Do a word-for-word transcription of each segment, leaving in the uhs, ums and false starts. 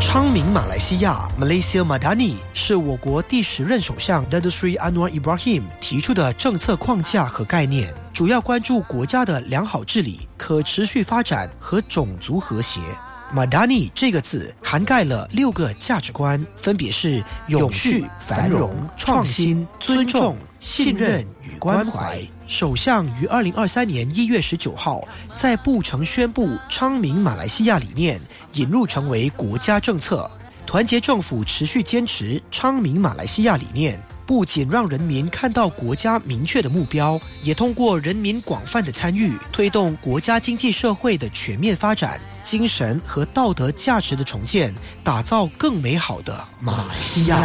昌明马来西亚 Malaysia Madani 是我国第十任首相 Datuk Seri Anwar Ibrahim 提出的政策框架和概念，主要关注国家的良好治理、可持续发展和种族和谐。Madani 这个字涵盖了六个价值观，分别是永续、繁荣、创新、尊重、信任与关怀。首相于二零二三年一月十九号在布城宣布昌明马来西亚理念引入成为国家政策。团结政府持续坚持昌明马来西亚理念，不仅让人民看到国家明确的目标，也通过人民广泛的参与，推动国家经济社会的全面发展，精神和道德价值的重建，打造更美好的马来西亚。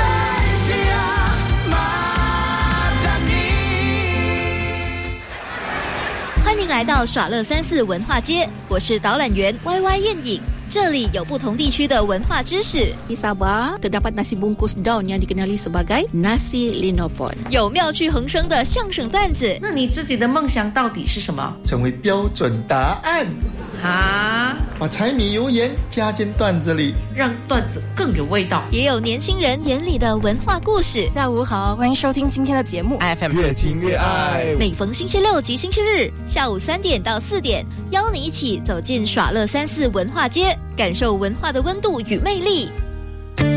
欢迎来到耍乐三四文化街，我是导览员 Y Y 燕影。这里有不同地区的文化知识。 Di Sabah terdapat nasi bungkus daun yang dikenali sebagai nasi linopon。 有妙趣横生的相声段子。 那你自己的梦想到底是什么？ 成为标准答案。 啊！ 把柴米油盐加进段子里， 让段子更有味道。 也有年轻人眼里的文化故事。 下午好，欢迎收听今天的节目 F M 越听越爱。 每逢星期六及星期日下午三点到四点，邀你一起走进耍乐三四文化街，感受文化的温度与魅力。